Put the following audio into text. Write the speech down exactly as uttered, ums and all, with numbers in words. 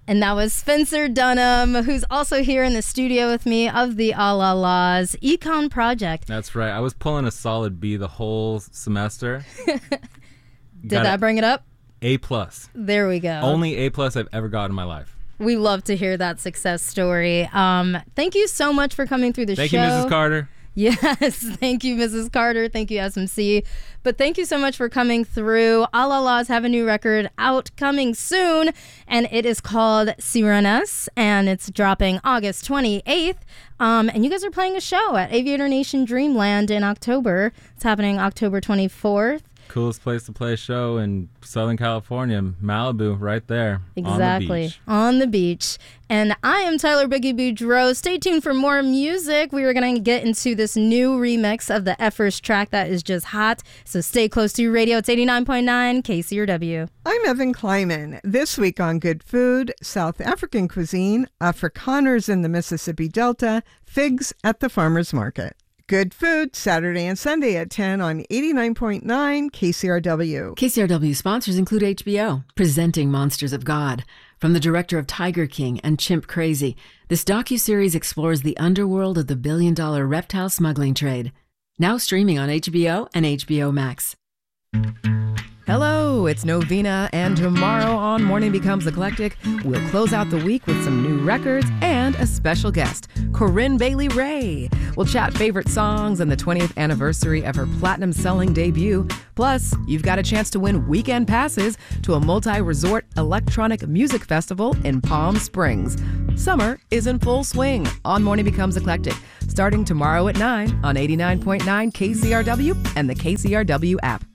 And that was Spencer Dunham, who's also here in the studio with me of the A La La's Econ Project. That's right. I was pulling a solid B the whole semester. Did Got that a bring it up? A plus. There we go. Only A plus I've ever got in my life. We love to hear that success story. Um, thank you so much for coming through the Thank show. you, Missus Carter. Yes, thank you, Missus Carter. Thank you, S M C. But thank you so much for coming through. A La La's have a new record out coming soon, and it is called Sirenas, and it's dropping August twenty-eighth. Um, and you guys are playing a show at Aviator Nation Dreamland in October. It's happening October twenty-fourth. Coolest place to play a show in Southern California, Malibu, right there. Exactly. On the beach. On the beach. And I am Tyler Boogie Boudreaux. Stay tuned for more music. We are going to get into this new remix of the Effers track that is just hot. So stay close to your radio. It's eighty-nine point nine K C R W. I'm Evan Kleiman. This week on Good Food, South African cuisine, Afrikaners in the Mississippi Delta, figs at the farmer's market. Good Food, Saturday and Sunday at ten on eighty-nine point nine K C R W. K C R W sponsors include H B O, presenting Monsters of God. From the director of Tiger King and Chimp Crazy, this docuseries explores the underworld of the billion-dollar reptile smuggling trade. Now streaming on H B O and H B O Max. Hello, it's Novena, and tomorrow on Morning Becomes Eclectic, we'll close out the week with some new records and a special guest, Corinne Bailey Rae. We'll chat favorite songs and the twentieth anniversary of her platinum-selling debut. Plus, you've got a chance to win weekend passes to a multi-resort electronic music festival in Palm Springs. Summer is in full swing on Morning Becomes Eclectic, starting tomorrow at nine on eighty-nine point nine K C R W and the K C R W app.